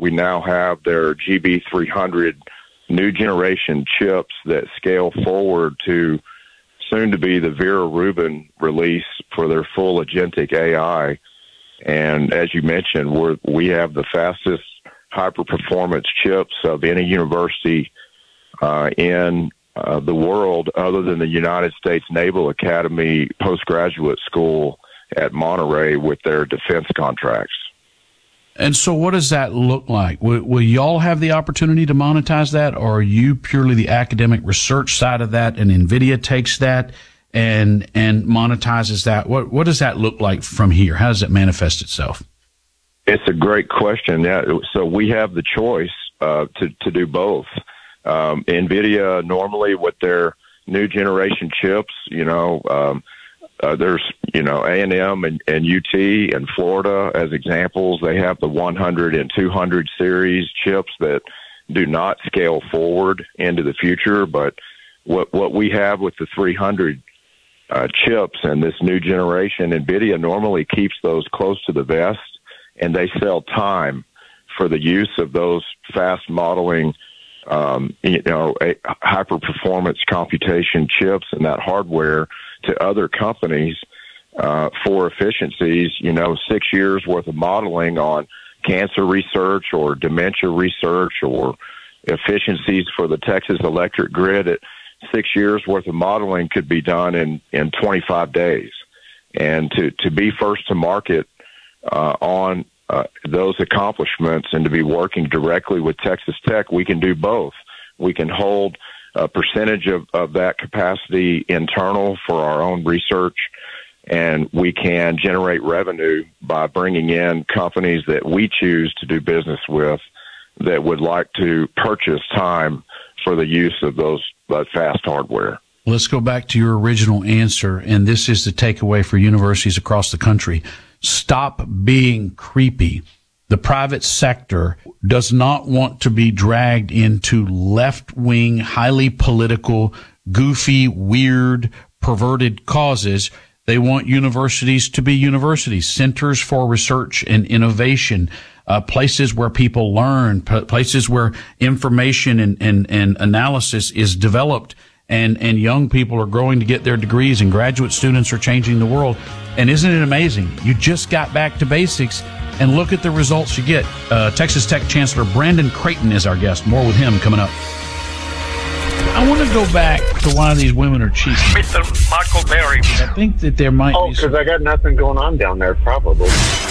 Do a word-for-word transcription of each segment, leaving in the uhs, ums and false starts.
we now have their G B three hundred new generation chips that scale forward to soon to be the Vera Rubin release for their full agentic A I. And as you mentioned, we're, we have the fastest hyper-performance chips of any university uh, in uh, the world other than the United States Naval Academy postgraduate school at Monterey with their defense contracts. And so what does that look like? Will, will y'all have the opportunity to monetize that, or are you purely the academic research side of that and NVIDIA takes that and and monetizes that? What what does that look like from here? How does it manifest itself? It's a great question. Yeah, so we have the choice uh, to, to do both. Um, NVIDIA normally with their new generation chips, you know, um, Uh, there's, you know, A and M and, and U T and Florida as examples. They have the one hundred and two hundred series chips that do not scale forward into the future. But what what we have with the three hundred uh, chips and this new generation, NVIDIA normally keeps those close to the vest, and they sell time for the use of those fast modeling, um, you know, high performance computation chips and that hardware to other companies uh, for efficiencies, you know, six years worth of modeling on cancer research or dementia research or efficiencies for the Texas electric grid. At six years worth of modeling could be done in, in twenty-five days. And to, to be first to market uh, on uh, those accomplishments and to be working directly with Texas Tech, we can do both. We can hold a percentage of, of that capacity internal for our own research, and we can generate revenue by bringing in companies that we choose to do business with that would like to purchase time for the use of those uh, fast hardware. Let's go back to your original answer, and this is the takeaway for universities across the country. Stop being creepy. The private sector does not want to be dragged into left-wing, highly political, goofy, weird, perverted causes. They want universities to be universities, centers for research and innovation, uh, places where people learn, p- places where information and, and, and analysis is developed, and, and young people are growing to get their degrees, and graduate students are changing the world. And isn't it amazing? You just got back to basics, and look at the results you get. Uh, Texas Tech Chancellor Brandon Creighton is our guest. More with him coming up. I want to go back to why these women are cheap. Mister Michael Berry. I think that there might oh, be... Oh, because I got nothing going on down there, probably.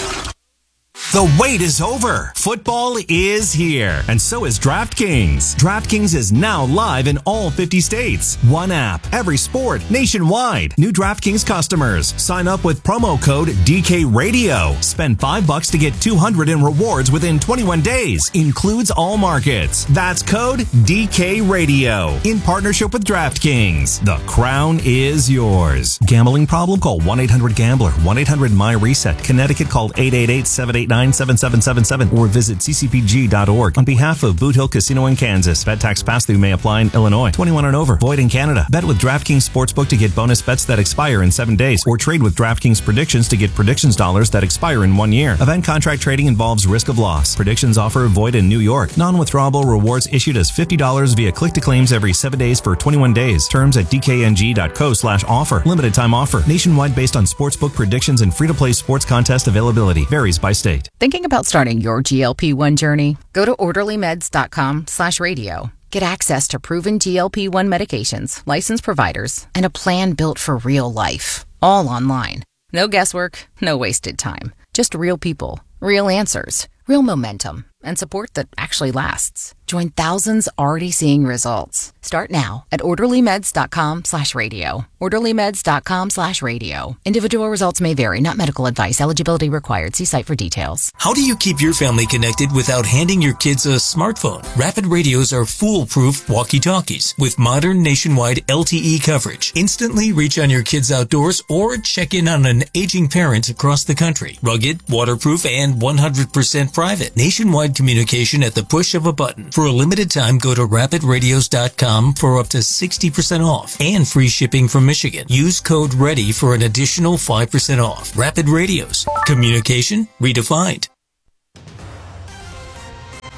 The wait is over. Football is here. And so is DraftKings. DraftKings is now live in all fifty states. One app, every sport, nationwide. New DraftKings customers. Sign up with promo code D K Radio. Spend five bucks to get two hundred in rewards within twenty-one days. Includes all markets. That's code D K Radio. In partnership with DraftKings. The crown is yours. Gambling problem? Call one eight hundred gambler. one eight hundred my reset. Connecticut, call eight eight eight, seven eight nine, seven seven seven seven or visit c c p g dot org. On behalf of Boot Hill Casino in Kansas, bet tax pass-through may apply in Illinois. twenty-one and over. Void in Canada. Bet with DraftKings Sportsbook to get bonus bets that expire in seven days, or trade with DraftKings Predictions to get predictions dollars that expire in one year. Event contract trading involves risk of loss. Predictions offer void in New York. Non-withdrawable rewards issued as fifty dollars via click-to-claims every seven days for twenty-one days. Terms at d k n g dot co slash offer. Limited time offer. Nationwide based on sportsbook predictions and free-to-play sports contest availability. Varies by state. Thinking about starting your G L P one journey? Go to orderly meds dot com slash radio. Get access to proven G L P one medications, licensed providers, and a plan built for real life. All online. No guesswork, no wasted time. Just real people, real answers, real momentum, and support that actually lasts. Join thousands already seeing results. Start now at orderly meds dot com slash radio. orderly meds dot com slash radio. Individual results may vary, not medical advice. Eligibility required. See site for details. How do you keep your family connected without handing your kids a smartphone? Rapid Radios are foolproof walkie-talkies with modern nationwide L T E coverage. Instantly reach on your kids outdoors or check in on an aging parent across the country. Rugged, waterproof, and one hundred percent private. Nationwide communication at the push of a button. For a limited time, go to rapid radios dot com for up to sixty percent off and free shipping from Michigan. Use code READY for an additional five percent off. Rapid Radios. Communication redefined.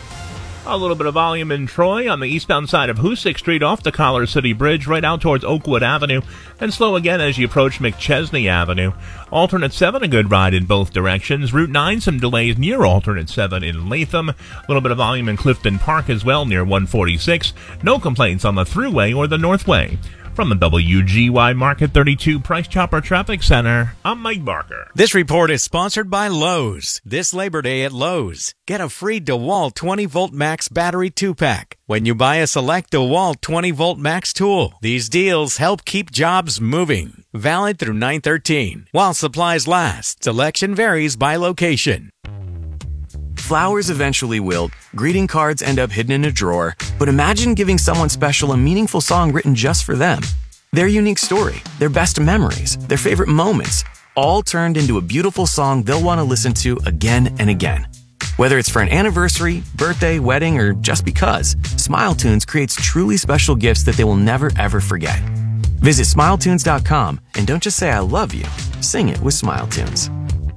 A little bit of volume in Troy on the eastbound side of Hoosick Street off the Collar City Bridge right out towards Oakwood Avenue, and slow again as you approach McChesney Avenue. Alternate seven, a good ride in both directions. Route nine, some delays near Alternate seven in Latham. A little bit of volume in Clifton Park as well near one forty-six. No complaints on the Thruway or the Northway. From the W G Y Market thirty-two Price Chopper Traffic Center, I'm Mike Barker. This report is sponsored by Lowe's. This Labor Day at Lowe's, get a free DeWalt twenty volt Max battery two pack when you buy a select DeWalt twenty volt Max tool. These deals help keep jobs moving. Valid through nine thirteen. While supplies last, selection varies by location. Flowers eventually wilt, greeting cards end up hidden in a drawer, but imagine giving someone special a meaningful song written just for them. Their unique story, their best memories, their favorite moments, all turned into a beautiful song they'll want to listen to again and again. Whether it's for an anniversary, birthday, wedding, or just because, SmileTunes creates truly special gifts that they will never ever forget. Visit Smile Tunes dot com and don't just say I love you, sing it with SmileTunes.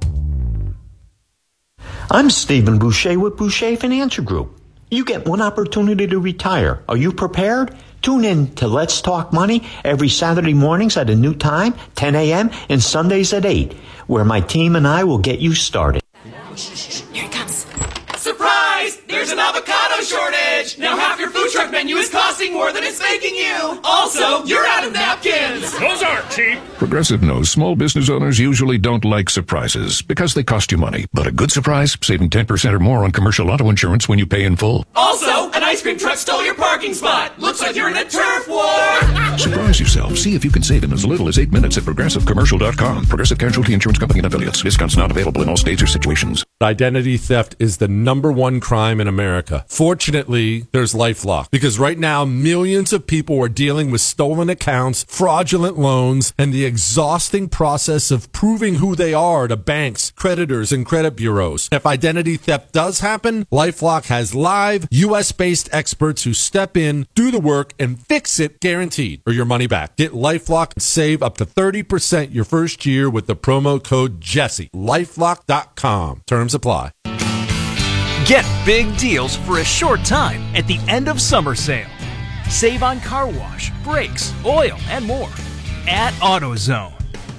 I'm Stephen Boucher with Boucher Financial Group. You get one opportunity to retire. Are you prepared? Tune in to Let's Talk Money every Saturday mornings at a new time, ten a.m., and Sundays at eight, where my team and I will get you started. Here it comes. Surprise! There's an avocado shortage! Now half your food truck menu is costing more than it's making you! Also, you're out of napkins! Those aren't cheap! Progressive knows small business owners usually don't like surprises because they cost you money. But a good surprise, saving ten percent or more on commercial auto insurance when you pay in full. Also, an ice cream truck stole your parking spot! Looks like you're in a turf war! Surprise yourself. See if you can save in as little as eight minutes at progressive commercial dot com. Progressive Casualty Insurance Company and affiliates. Discounts not available in all states or situations. Identity theft is the number one crime in America. Fortunately, there's LifeLock, because right now millions of people are dealing with stolen accounts, fraudulent loans, and the exhausting process of proving who they are to banks, creditors, and credit bureaus. If identity theft does happen, LifeLock has live U S-based experts who step in, do the work, and fix it guaranteed, or your money back. Get LifeLock and save up to thirty percent your first year with the promo code Jesse. LifeLock dot com. Terms apply. Get big deals for a short time at the end of summer sale. Save on car wash, brakes, oil, and more at AutoZone.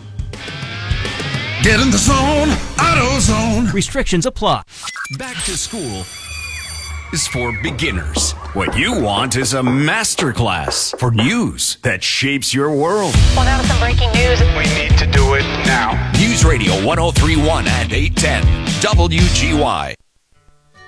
Get in the zone, AutoZone. Restrictions apply. Back to school is for beginners. What you want is a masterclass for news that shapes your world. Well, now some breaking news. We need to do it now. News Radio one oh three point one and eight ten W G Y.